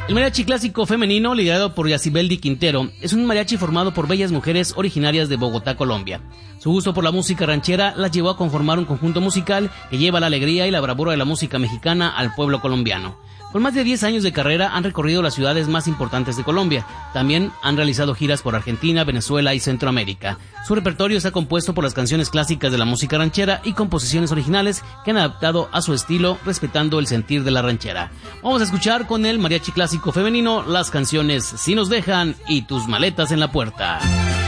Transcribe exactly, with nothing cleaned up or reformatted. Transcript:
El mariachi clásico femenino, liderado por Yacibeldi Quintero, es un mariachi formado por bellas mujeres originarias de Bogotá, Colombia. Su gusto por la música ranchera las llevó a conformar un conjunto musical que lleva la alegría y la bravura de la música mexicana al pueblo colombiano. Con más de diez años de carrera han recorrido las ciudades más importantes de Colombia. También han realizado giras por Argentina, Venezuela y Centroamérica. Su repertorio está compuesto por las canciones clásicas de la música ranchera y composiciones originales que han adaptado a su estilo, respetando el sentir de la ranchera. Vamos a escuchar con el mariachi clásico femenino las canciones Si nos dejan y Tus maletas en la puerta.